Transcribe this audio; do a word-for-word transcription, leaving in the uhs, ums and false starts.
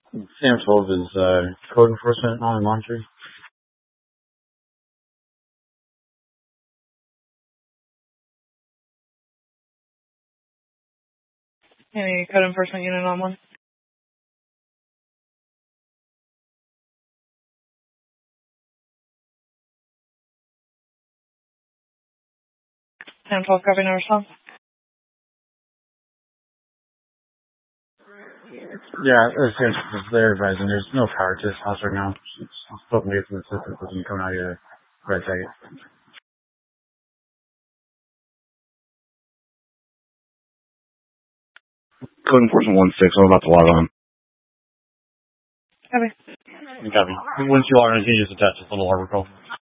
Sam twelve is uh, code enforcement on monitoring. Any code enforcement unit on one? Sam twelve, copy, no response. Yeah, uh, Sam twelve, they're advising there's no power to this house right now. It's spoken away from the system, doesn't come out here right second. Code enforcement one six, I'm about to log on. Copy. Copy. Once you log on, you can just attach this little arbor call.